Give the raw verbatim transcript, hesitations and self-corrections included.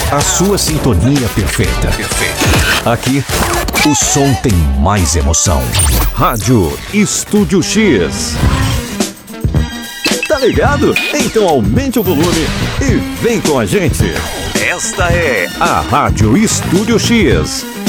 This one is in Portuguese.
A sua sintonia perfeita. Perfeita. Aqui, o som tem mais emoção. Rádio Estúdio X. Tá ligado? Então aumente o volume e vem com a gente. Esta é a Rádio Estúdio X.